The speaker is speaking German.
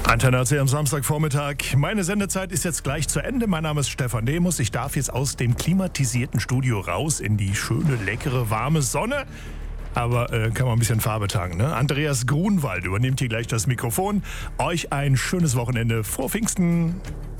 Antenne AC am Samstagvormittag. Meine Sendezeit ist jetzt gleich zu Ende. Mein Name ist Stefan Demus. Ich darf jetzt aus dem klimatisierten Studio raus in die schöne, leckere, warme Sonne. Aber kann man ein bisschen Farbe tanken, ne? Andreas Grunwald übernimmt hier gleich das Mikrofon. Euch ein schönes Wochenende. Frohe Pfingsten!